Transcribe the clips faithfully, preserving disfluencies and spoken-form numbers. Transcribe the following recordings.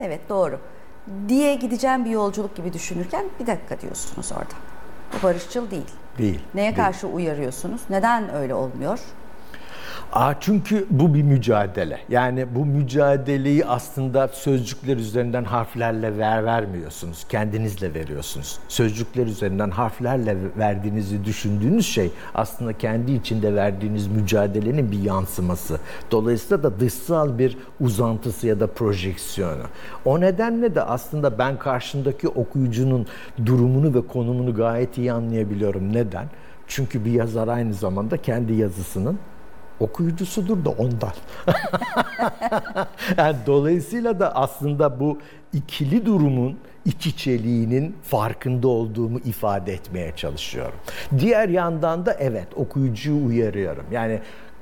Evet, doğru. Diye gideceğim bir yolculuk gibi düşünürken bir dakika diyorsunuz orada. Bu barışçıl değil. Değil. Neye değil. karşı uyarıyorsunuz? Neden öyle olmuyor? Aa, çünkü bu bir mücadele. Yani bu mücadeleyi aslında sözcükler üzerinden harflerle ver vermiyorsunuz. Kendinizle veriyorsunuz. Sözcükler üzerinden harflerle verdiğinizi düşündüğünüz şey aslında kendi içinde verdiğiniz mücadelenin bir yansıması. Dolayısıyla da dışsal bir uzantısı ya da projeksiyonu. O nedenle de aslında ben karşımdaki okuyucunun durumunu ve konumunu gayet iyi anlayabiliyorum. Neden? Çünkü bir yazar aynı zamanda kendi yazısının okuyucusudur da ondan. Yani dolayısıyla da aslında bu ikili durumun iç içeliğinin farkında olduğumu ifade etmeye çalışıyorum. Diğer yandan da evet, okuyucuyu uyarıyorum. Yani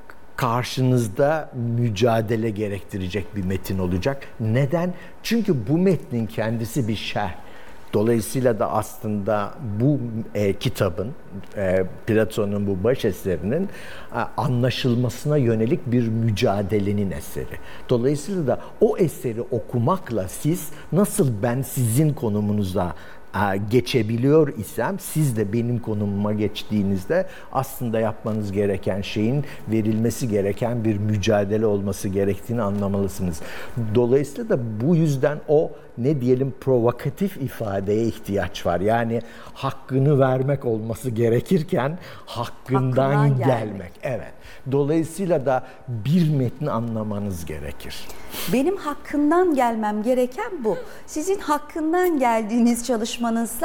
karşınızda mücadele gerektirecek bir metin olacak. Neden? Çünkü bu metnin kendisi bir şerh. Dolayısıyla da aslında bu e, kitabın, e, Platon'un bu baş eserinin e, anlaşılmasına yönelik bir mücadelenin eseri. Dolayısıyla da o eseri okumakla siz nasıl ben sizin konumunuza e, geçebiliyor isem, siz de benim konumuma geçtiğinizde aslında yapmanız gereken şeyin verilmesi gereken bir mücadele olması gerektiğini anlamalısınız. Dolayısıyla da bu yüzden o ne diyelim provokatif ifadeye ihtiyaç var. Yani hakkını vermek olması gerekirken hakkından, Hakkından gelmek. gelmek. Evet. Dolayısıyla da bir metni anlamanız gerekir. Benim hakkından gelmem gereken bu. Sizin hakkından geldiğiniz çalışmanızla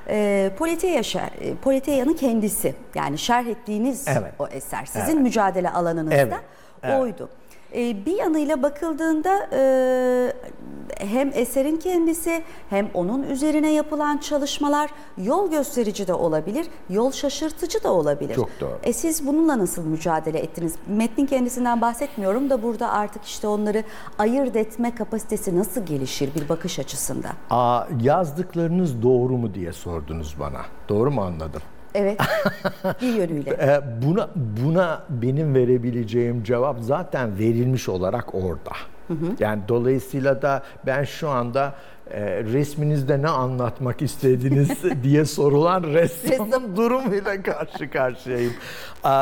e, Politeia şer, e, Politeia'nın kendisi, yani şerh ettiğiniz evet. o eser sizin evet. mücadele alanınızda evet. Evet. oydu. E, bir yanıyla bakıldığında e, hem eserin kendisi hem onun üzerine yapılan çalışmalar yol gösterici de olabilir, yol şaşırtıcı da olabilir. Çok doğru. E, siz bununla nasıl mücadele ettiniz? Metnin kendisinden bahsetmiyorum da burada artık işte onları ayırt etme kapasitesi nasıl gelişir bir bakış açısında? Aa, yazdıklarınız doğru mu diye sordunuz bana. Doğru mu anladım? Evet, bir yönüyle. Buna, buna benim verebileceğim cevap zaten verilmiş olarak orada. Hı hı. Yani dolayısıyla da ben şu anda e, resminizde ne anlatmak istediniz diye sorulan ressamın durumuyla karşı karşıyayım. A,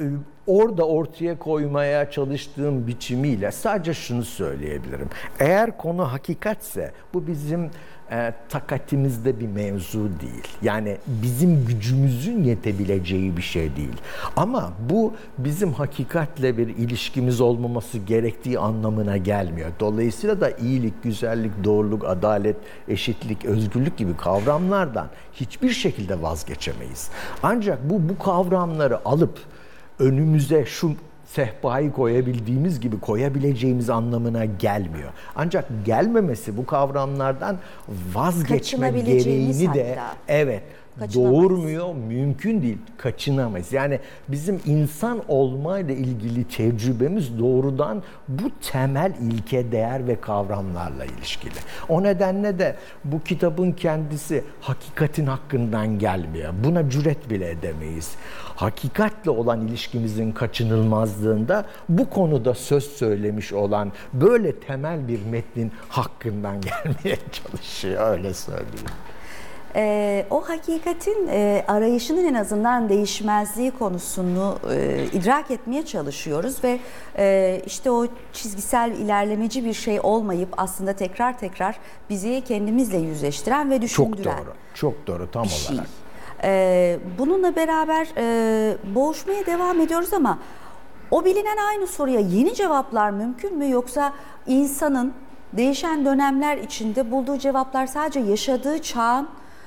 orada ortaya koymaya çalıştığım biçimiyle sadece şunu söyleyebilirim. Eğer konu hakikatse bu bizim E, takatimizde bir mevzu değil. Yani bizim gücümüzün yetebileceği bir şey değil. Ama bu bizim hakikatle bir ilişkimiz olmaması gerektiği anlamına gelmiyor. Dolayısıyla da iyilik, güzellik, doğruluk, adalet, eşitlik, özgürlük gibi kavramlardan hiçbir şekilde vazgeçemeyiz. Ancak bu bu kavramları alıp önümüze şu sehpayı koyabildiğimiz gibi koyabileceğimiz anlamına gelmiyor. Ancak gelmemesi bu kavramlardan vazgeçme gereğini de hatta. evet doğurmuyor, mümkün değil, kaçınamayız. Yani bizim insan olmayla ilgili tecrübemiz doğrudan bu temel ilke, değer ve kavramlarla ilişkili. O nedenle de bu kitabın kendisi hakikatin hakkından gelmiyor. Buna cüret bile edemeyiz. Hakikatle olan ilişkimizin kaçınılmazlığında bu konuda söz söylemiş olan böyle temel bir metnin hakkından gelmeye çalışıyor, öyle söyleyeyim. Ee, o hakikatin e, arayışının en azından değişmezliği konusunu e, idrak etmeye çalışıyoruz ve e, işte o çizgisel ilerlemeci bir şey olmayıp aslında tekrar tekrar bizi kendimizle yüzleştiren ve düşündüren. Çok doğru, çok doğru tam şey. olarak. Ee, bununla beraber e, boğuşmaya devam ediyoruz ama o bilinen aynı soruya yeni cevaplar mümkün mü, yoksa insanın değişen dönemler içinde bulduğu cevaplar sadece yaşadığı çağın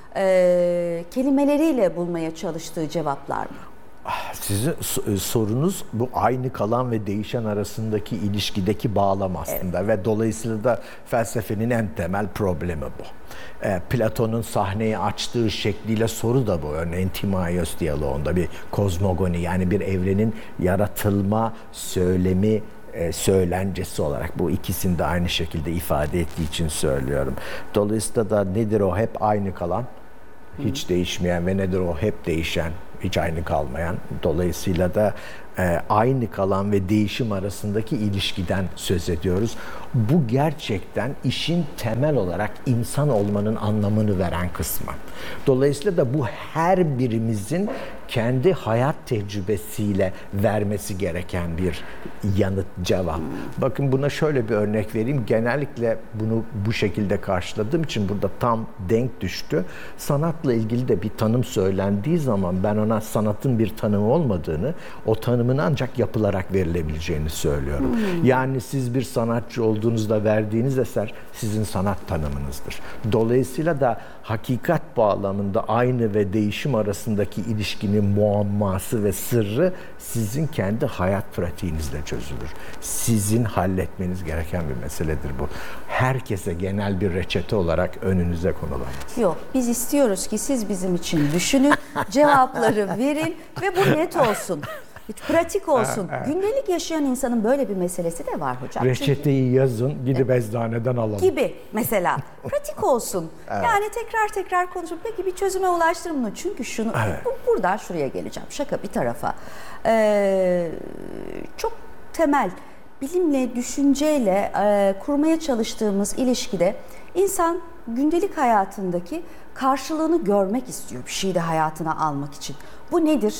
e, kelimeleriyle bulmaya çalıştığı cevaplar mı? Sizin sorunuz bu aynı kalan ve değişen arasındaki ilişkideki bağlam aslında, evet. Ve dolayısıyla da felsefenin en temel problemi bu. E, Platon'un sahneyi açtığı şekliyle soru da bu. Örneğin Timaios diyaloğunda bir kozmogoni, yani bir evrenin yaratılma söylemi, e, söylencesi olarak bu ikisini de aynı şekilde ifade ettiği için söylüyorum. Dolayısıyla da nedir o hep aynı kalan, hiç Hı. değişmeyen ve nedir o hep değişen, hiç aynı kalmayan. Dolayısıyla da e, aynı kalan ve değişim arasındaki ilişkiden söz ediyoruz. Bu gerçekten işin temel olarak insan olmanın anlamını veren kısmı. Dolayısıyla da bu her birimizin kendi hayat tecrübesiyle vermesi gereken bir yanıt, cevap. Bakın buna şöyle bir örnek vereyim. Genellikle bunu bu şekilde karşıladığım için burada tam denk düştü. Sanatla ilgili de bir tanım söylendiği zaman ben ona sanatın bir tanımı olmadığını, o tanımın ancak yapılarak verilebileceğini söylüyorum. Hmm. Yani siz bir sanatçı olduğunuzda verdiğiniz eser sizin sanat tanımınızdır. Dolayısıyla da hakikat bağlamında aynı ve değişim arasındaki ilişkinin muamması ve sırrı sizin kendi hayat pratiğinizle çözülür. Sizin halletmeniz gereken bir meseledir bu. Herkese genel bir reçete olarak önünüze konulamaz. Yok, biz istiyoruz ki siz bizim için düşünün, cevapları verin ve bu net olsun. Pratik olsun. Evet, evet. Gündelik yaşayan insanın böyle bir meselesi de var hocam. Reçeteyi Çünkü, yazın, gidip evet, eczaneden alalım. Gibi mesela. Pratik olsun. Evet. Yani tekrar tekrar konuşup peki bir çözüme ulaştırın mı? Çünkü şunu, evet, bu, buradan şuraya geleceğim. Şaka bir tarafa. Ee, çok temel bilimle, düşünceyle e, kurmaya çalıştığımız ilişkide insan gündelik hayatındaki karşılığını görmek istiyor. Bir şeyi de hayatına almak için. Bu nedir?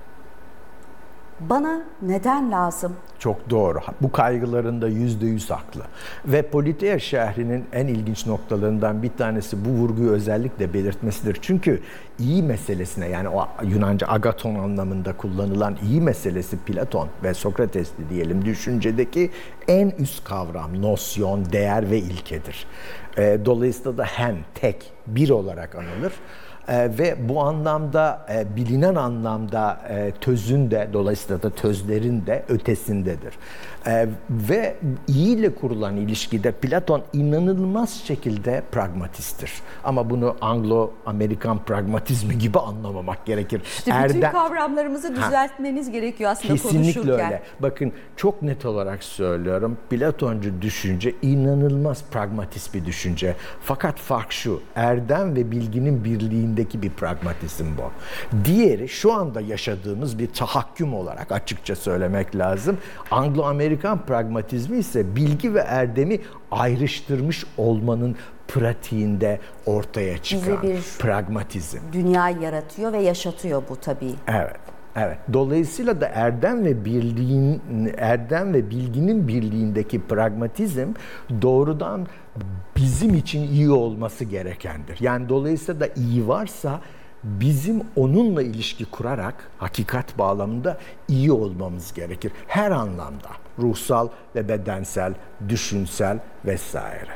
Bana neden lazım? Çok doğru. Bu kaygılarında yüzde yüz haklı. Ve Politeia şehrinin en ilginç noktalarından bir tanesi bu vurguyu özellikle belirtmesidir. Çünkü iyi meselesine, yani o Yunanca agaton anlamında kullanılan iyi meselesi Platon ve Sokrates'ti diyelim düşüncedeki en üst kavram, nosyon, değer ve ilkedir. Dolayısıyla da hen, tek, bir olarak anılır. Ee, ve bu anlamda e, bilinen anlamda e, tözün de, dolayısıyla da tözlerin de ötesindedir. E, ve iyi ile kurulan ilişkide Platon inanılmaz şekilde pragmatisttir. Ama bunu Anglo-Amerikan pragmatizmi gibi anlamamak gerekir. İşte bütün Erdem... kavramlarımızı düzeltmeniz ha. gerekiyor aslında Kesinlikle konuşurken. Kesinlikle öyle. Bakın çok net olarak söylüyorum. Platoncu düşünce inanılmaz pragmatist bir düşünce. Fakat fark şu, erdem ve bilginin birliğindeki bir pragmatizm bu. Diğeri şu anda yaşadığımız bir tahakküm olarak açıkça söylemek lazım. Anglo-Amerikan pragmatizmi ise bilgi ve erdemi ayrıştırmış olmanın pratiğinde ortaya çıkan bir pragmatizm. Dünya yaratıyor ve yaşatıyor bu tabii. Evet. Evet. Dolayısıyla da erdem ve birliğin, erdem ve bilginin birliğindeki pragmatizm doğrudan bizim için iyi olması gerekendir. Yani dolayısıyla da iyi varsa bizim onunla ilişki kurarak hakikat bağlamında iyi olmamız gerekir. Her anlamda. Ruhsal ve bedensel, düşünsel vesaire.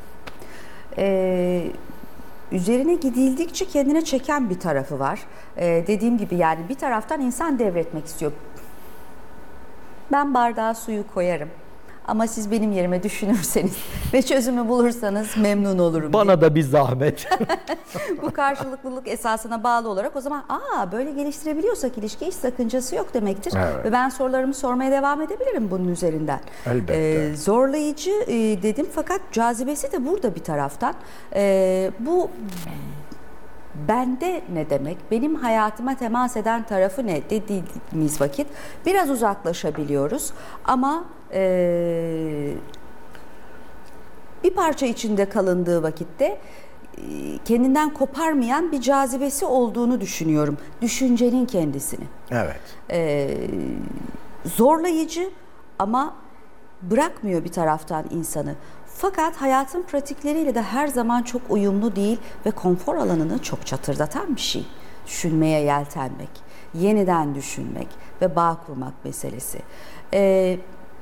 Ee, üzerine gidildikçe kendine çeken bir tarafı var. Ee, dediğim gibi yani bir taraftan insan devretmek istiyor. Ben bardağa suyu koyarım. Ama siz benim yerime düşünürseniz ve çözümü bulursanız memnun olurum. Bana diye. Da bir zahmet. Bu karşılıklılık esasına bağlı olarak o zaman aa böyle geliştirebiliyorsak ilişki hiç sakıncası yok demektir. Evet. Ve ben sorularımı sormaya devam edebilirim bunun üzerinden. Elbette. Ee, zorlayıcı e, dedim fakat cazibesi de burada bir taraftan. Ee, bu bende ne demek? Benim hayatıma temas eden tarafı ne dediğimiz vakit biraz uzaklaşabiliyoruz. Ama e, bir parça içinde kalındığı vakitte e, kendinden koparmayan bir cazibesi olduğunu düşünüyorum. Düşüncenin kendisini. Evet. E, zorlayıcı ama bırakmıyor bir taraftan insanı. Fakat hayatın pratikleriyle de her zaman çok uyumlu değil ve konfor alanını çok çatırdatan bir şey. Düşünmeye yeltenmek, yeniden düşünmek ve bağ kurmak meselesi. Ee,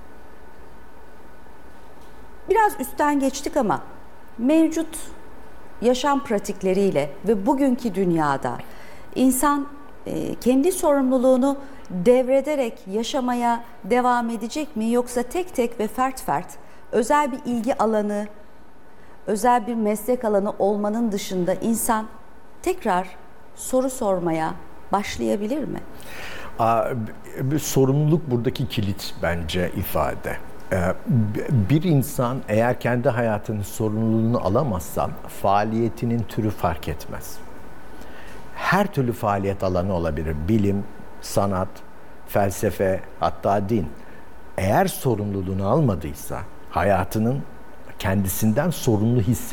biraz üstten geçtik ama mevcut yaşam pratikleriyle ve bugünkü dünyada insan e, kendi sorumluluğunu devrederek yaşamaya devam edecek mi? Yoksa tek tek ve fert fert özel bir ilgi alanı, özel bir meslek alanı olmanın dışında insan tekrar soru sormaya başlayabilir mi? Bir sorumluluk buradaki kilit bence ifade. Bir insan eğer kendi hayatının sorumluluğunu alamazsa faaliyetinin türü fark etmez. Her türlü faaliyet alanı olabilir. Bilim, sanat, felsefe, hatta din eğer sorumluluğunu almadıysa, hayatının kendisinden sorumlu hissetmeyecekse